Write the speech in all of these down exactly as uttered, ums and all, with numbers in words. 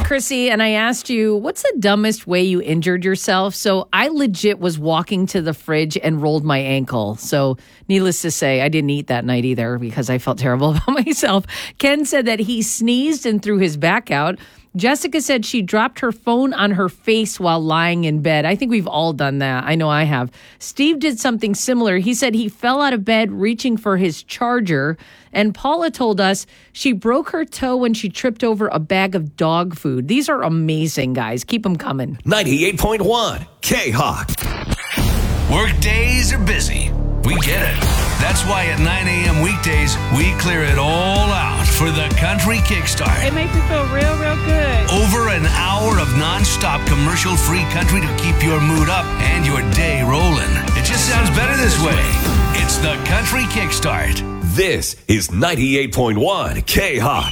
Chrissy, and I asked you, what's the dumbest way you injured yourself? So I legit was walking to the fridge and rolled my ankle. So needless to say, I didn't eat that night either because I felt terrible about myself. Ken said that he sneezed and threw his back out. Jessica said she dropped her phone on her face while lying in bed. I think we've all done that. I know I have. Steve did something similar. He said he fell out of bed reaching for his charger. And Paula told us she broke her toe when she tripped over a bag of dog food. These are amazing, guys. Keep them coming. ninety-eight point one K-Hawk. Work days are busy. We get it. That's why at nine a.m. weekdays, we clear it all out for the Country Kickstart. It makes me feel real, real good. Over an hour of non-stop commercial-free country to keep your mood up and your day rolling. It just sounds better this way. It's the Country Kickstart. This is ninety-eight point one K-Hawk.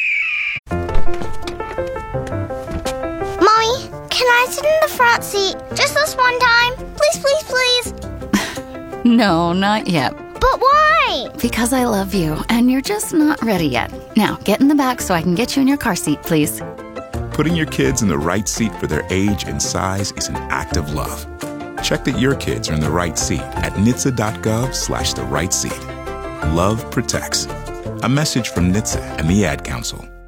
Mommy, can I sit in the front seat just this one time? Please, please, please. No, not yet. But why? Because I love you, and you're just not ready yet. Now, get in the back so I can get you in your car seat, please. Putting your kids in the right seat for their age and size is an act of love. Check that your kids are in the right seat at N H T S A dot gov slash the right seat. Love protects. A message from N H T S A and the Ad Council.